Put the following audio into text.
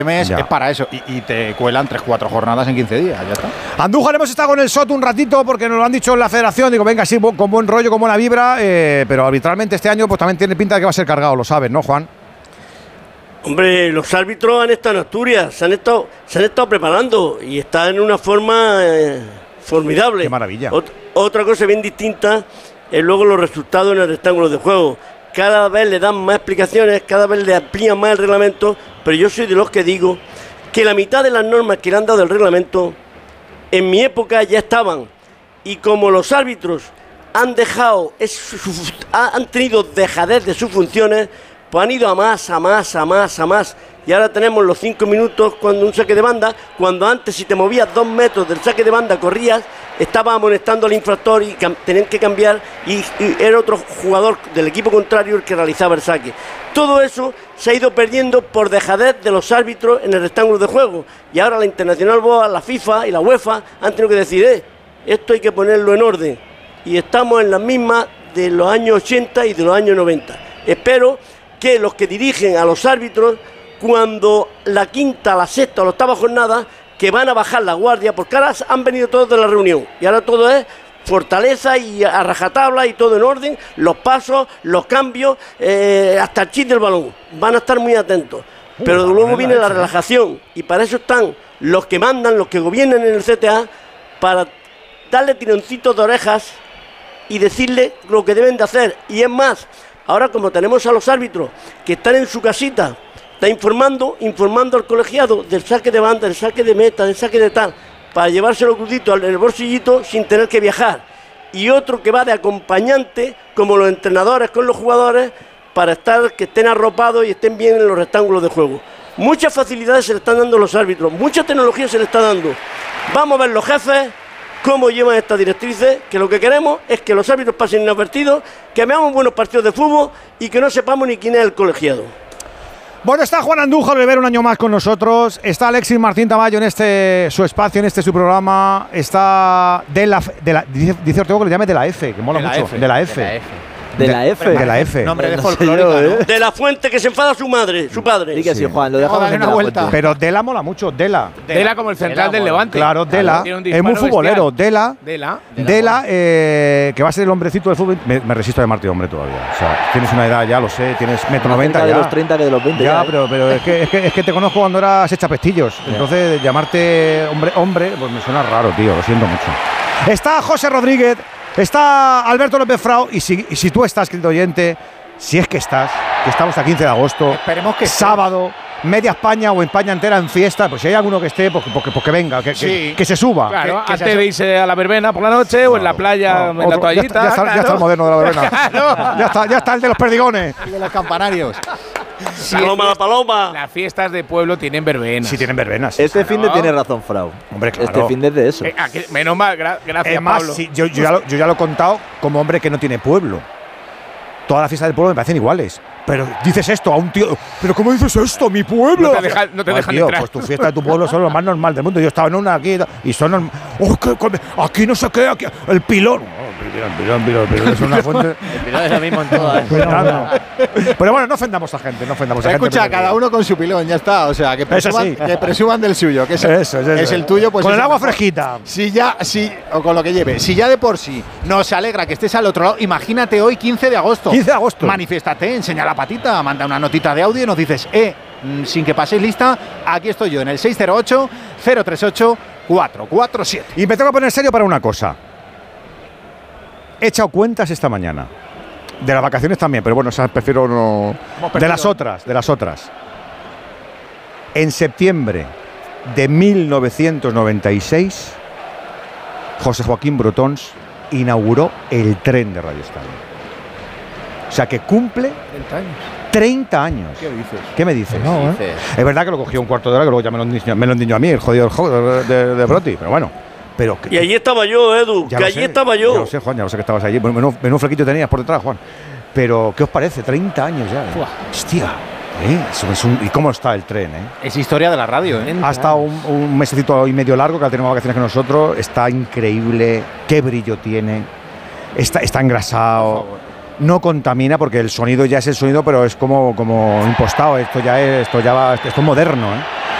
mes es para eso y te cuelan 3-4 jornadas en 15 días, ya está. Andújar, hemos estado con el SOT un ratito porque nos lo han dicho en la federación. Digo, venga, sí, con buen rollo, con buena vibra, pero arbitralmente este año pues también tiene pinta de que va a ser cargado, lo sabes, ¿no, Juan? Hombre, los árbitros han estado en Asturias, se han estado preparando y están en una forma formidable. Qué maravilla. Otra cosa bien distinta es luego los resultados en el rectángulo de juego. Cada vez le dan más explicaciones, cada vez le amplían más el reglamento, pero yo soy de los que digo que la mitad de las normas que le han dado el reglamento en mi época ya estaban, y como los árbitros han tenido dejadez de sus funciones, pues han ido a más, y ahora tenemos los 5 minutos cuando un saque de banda, cuando antes si te movías 2 metros del saque de banda corrías, estaba amonestando al infractor y tenían que cambiar y era otro jugador del equipo contrario el que realizaba el saque. Todo eso se ha ido perdiendo por dejadez de los árbitros en el rectángulo de juego, y ahora la Internacional BOA, la FIFA y la UEFA han tenido que decir, esto hay que ponerlo en orden, y estamos en las mismas de los años 80 y de los años 90. Espero que los que dirigen a los árbitros, cuando la quinta, la sexta o la octava jornada, que van a bajar la guardia, porque ahora han venido todos de la reunión, y ahora todo es fortaleza y a rajatabla y todo en orden, los pasos, los cambios, hasta el chip del balón, van a estar muy atentos. Pero luego viene la relajación, y para eso están los que mandan, los que gobiernan en el CTA, para darle tironcitos de orejas y decirle lo que deben de hacer. Y es más, ahora como tenemos a los árbitros que están en su casita, está informando al colegiado del saque de banda, del saque de meta, del saque de tal, para llevárselo crudito en el bolsillito sin tener que viajar. Y otro que va de acompañante, como los entrenadores con los jugadores, para que estén arropados y estén bien en los rectángulos de juego. Muchas facilidades se le están dando a los árbitros, mucha tecnología se le está dando. Vamos a ver los jefes cómo llevan estas directrices, que lo que queremos es que los árbitros pasen inadvertidos, que veamos buenos partidos de fútbol y que no sepamos ni quién es el colegiado. Bueno, está Juan Andújar Oliver un año más con nosotros, está Alexis Martín Tamayo en su espacio, en su programa, está dice Ortego que le llame de la F, que mola mucho, de la F. De la F. De la F. Nombre de folclórica, ¿no? De la fuente que se enfada su padre. Sí que sí, Juan, lo dejamos darle en una la vuelta. fuente. Pero Dela mola mucho, Dela como el central del Levante. Claro, Dela, es muy futbolero. Dela, que va a ser el hombrecito del fútbol. Me resisto a llamarte hombre todavía. O sea, tienes una edad, ya lo sé, tienes 1,90 m ya. De los 30 que de los 20. Ya, pero es que te conozco cuando eras hecha pestillos. Entonces, llamarte hombre, pues me suena raro, tío, lo siento mucho. Está José Rodríguez. Está Alberto López Frau, y si tú estás, querido oyente, si es que estás, que estamos a 15 de agosto, esperemos que sábado, media España o España entera en fiesta, pues si hay alguno que esté, pues que venga, que se suba. Claro, antes de irse a la verbena por la noche o en la playa, en la toallita. Ya está el moderno de la verbena. Ya está el de los perdigones. Y de los campanarios. La paloma. Las fiestas de pueblo tienen verbenas. Sí, tienen verbenas. Este fin de tiene razón, Frau. Hombre, claro. Este fin de eso. Menos mal, gracias, Además, Pablo. sí, yo ya lo he contado como hombre que no tiene pueblo. Todas las fiestas del pueblo me parecen iguales. Pero dices esto a un tío. ¿Pero cómo dices esto? ¡Mi pueblo! No te dejan tío, entrar. Pues tu fiesta de tu pueblo son lo más normal del mundo. Yo estaba en una aquí y son. ¡Oh, aquí no sé qué! Aquí, el pilón. El pilón es una fuente. El pilón es lo mismo en todas. Pero bueno, no ofendamos a gente, Escucha, cada uno con su pilón, ya está. O sea, que presuman del suyo, que es el tuyo. Pues con el agua fresquita. O con lo que lleve. Si ya de por sí nos alegra que estés al otro lado, imagínate hoy, 15 de agosto. 15 de agosto. Manifiéstate, enseña la patita, manda una notita de audio y nos dices, sin que paséis lista, aquí estoy yo en el 608-038-447. Y me tengo que poner serio para una cosa. He echado cuentas esta mañana. De las vacaciones también, pero bueno, esas prefiero no. De las otras. En septiembre de 1996, José Joaquín Brotons inauguró el tren de Radio Estadio. O sea que cumple 30 años. ¿Qué me dices? No, Es verdad que lo cogió un cuarto de hora, que luego ya me lo endiñó a mí, el jodido de Broti, pero bueno. Y allí estaba yo, Edu, estaba yo. Ya lo sé, Juan, ya lo sé que estabas allí. Menudo flequito tenías por detrás, Juan. Pero, ¿qué os parece? 30 años ya. Hostia. ¿Y cómo está el tren? Es historia de la radio. Ha estado un mesecito y medio largo, que ha tenido más vacaciones que nosotros. Está increíble. Qué brillo tiene. Está engrasado. No contamina, porque el sonido ya es el sonido, pero es como impostado. Esto es moderno,